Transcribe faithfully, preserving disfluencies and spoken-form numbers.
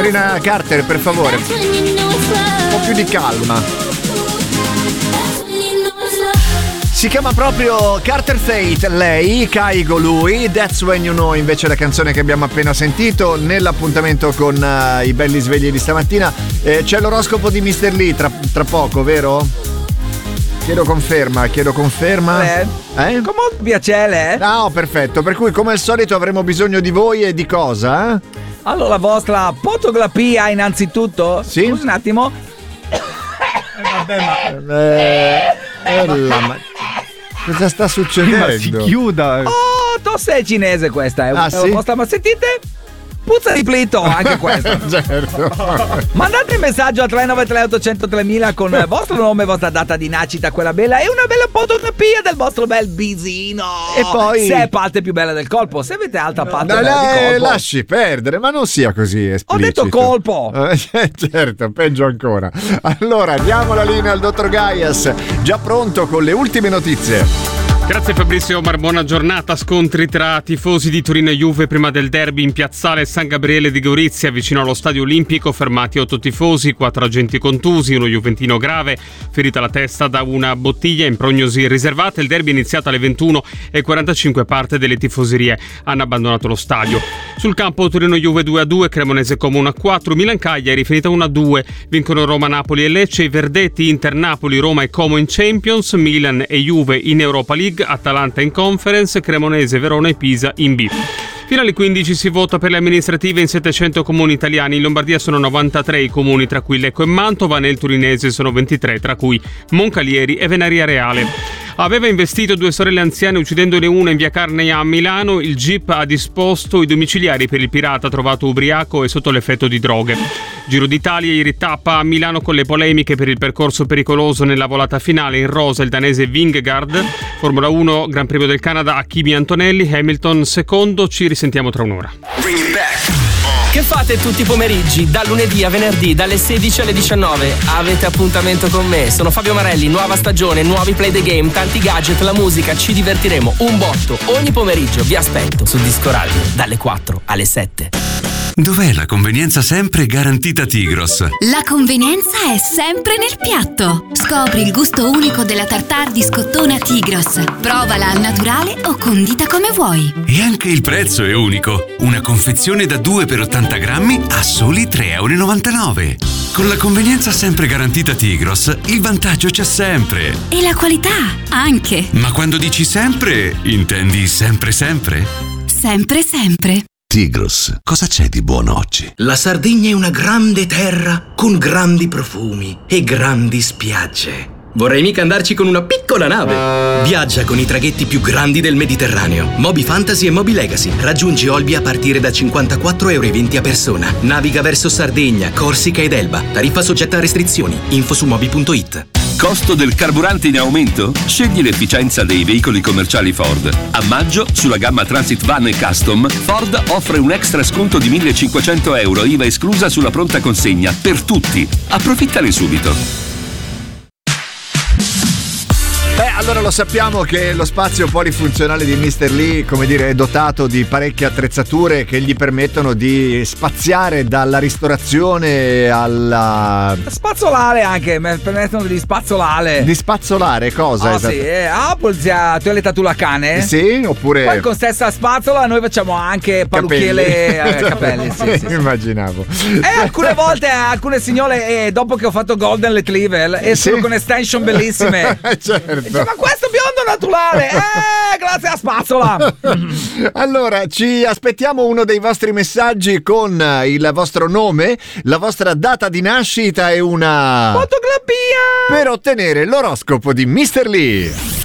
Signorina Carter, per favore, un po' più di calma. Si chiama proprio Carter Fate, lei, Kygo lui, That's When You Know invece la canzone che abbiamo appena sentito. Nell'appuntamento con uh, i belli svegli di stamattina eh, c'è l'oroscopo di mister Lee tra, tra poco, vero? Chiedo conferma, chiedo conferma. Eh? Eh? Con molto piacere. Ah, oh, perfetto, per cui come al solito avremo bisogno di voi e di cosa? Eh? Allora, la vostra fotografia innanzitutto. Sì? Scusi un attimo. Eh, vabbè, ma... Eh, eh, la ma... Cosa sta succedendo? Ma si chiuda. Oh, tosse cinese questa. È ah, una sì? vostra, ma sentite? Puzza di plito, anche questo. Certo. Mandate il messaggio a tre nove tre otto zero zero tremila con il vostro nome, vostra data di nascita, quella bella, e una bella fotografia del vostro bel bisino. E poi se è parte più bella del colpo, se avete altra parte no, bella no, di colpo. lasci perdere, ma non sia così esplicito. Ho detto colpo. Eh, certo, peggio ancora. Allora, diamo la linea al dottor Gaias, già pronto con le ultime notizie. Grazie Fabrizio Omar, buona giornata. Scontri tra tifosi di Torino e Juve prima del derby in piazzale San Gabriele di Gorizia vicino allo Stadio Olimpico. Fermati otto tifosi, quattro agenti contusi, uno juventino grave, ferita alla testa da una bottiglia in prognosi riservata. Il derby è iniziato alle ventuno e quarantacinque, parte delle tifoserie hanno abbandonato lo stadio. Sul campo Torino Juve due a due, Cremonese Como uno a quattro, Milan Cagliari finita uno a due, vincono Roma, Napoli e Lecce, i Verdetti, Inter, Napoli, Roma e Como in Champions, Milan e Juve in Europa League, Atalanta in Conference, Cremonese, Verona e Pisa in B. Fino alle quindici si vota per le amministrative in settecento comuni italiani. In Lombardia sono novantatré i comuni, tra cui Lecco e Mantova. Nel Turinese sono ventitré, tra cui Moncalieri e Venaria Reale. Aveva investito due sorelle anziane uccidendone una in via Carnea a Milano. Il G I P ha disposto i domiciliari per il pirata trovato ubriaco e sotto l'effetto di droghe. Giro d'Italia, ieri tappa a Milano con le polemiche per il percorso pericoloso nella volata finale. In rosa il danese Vingegaard. Formula uno, Gran Premio del Canada a Kimi Antonelli, Hamilton secondo. Ci risentiamo tra un'ora. Che fate tutti i pomeriggi, da lunedì a venerdì, dalle sedici alle diciannove? Avete appuntamento con me, sono Fabio Marelli, nuova stagione, nuovi play the game, tanti gadget, la musica, ci divertiremo un botto. Ogni pomeriggio vi aspetto su Disco Radio, dalle quattro alle sette. Dov'è la convenienza sempre garantita Tigros? La convenienza è sempre nel piatto. Scopri il gusto unico della tartare di scottone a Tigros. Provala al naturale o condita come vuoi. E anche il prezzo è unico. Una confezione da due per ottanta grammi a soli tre e novantanove euro. Con la convenienza sempre garantita Tigros, il vantaggio c'è sempre. E la qualità anche. Ma quando dici sempre, intendi sempre sempre? Sempre sempre. Tigros, cosa c'è di buono oggi? La Sardegna è una grande terra con grandi profumi e grandi spiagge. Vorrei mica andarci con una piccola nave. Viaggia con i traghetti più grandi del Mediterraneo. Moby Fantasy e Moby Legacy. Raggiungi Olbia a partire da cinquantaquattro euro e venti a persona. Naviga verso Sardegna, Corsica ed Elba. Tariffa soggetta a restrizioni. Info su moby punto it. Costo del carburante in aumento? Scegli l'efficienza dei veicoli commerciali Ford. A maggio, sulla gamma Transit Van e Custom, Ford offre un extra sconto di millecinquecento euro, I V A esclusa sulla pronta consegna, per tutti. Approfittane subito. Beh, allora lo sappiamo che lo spazio polifunzionale di mister Lee, come dire, è dotato di parecchie attrezzature che gli permettono di spaziare dalla ristorazione alla... Spazzolare anche, mi permettono di spazzolare. Di spazzolare cosa? Oh sì, eh, Apple zia, tu hai letta tu la cane? Sì, oppure... Poi con stessa spazzola noi facciamo anche parrucchiere capelli, eh, capelli sì, sì, sì. Immaginavo. E alcune volte alcune signore, eh, dopo che ho fatto Golden Retriever, escono sì. con extension bellissime. Certo. Dice, ma questo biondo naturale, eh, grazie a spazzola. Allora, ci aspettiamo uno dei vostri messaggi con il vostro nome, la vostra data di nascita e una fotografia per ottenere l'oroscopo di mister Lee.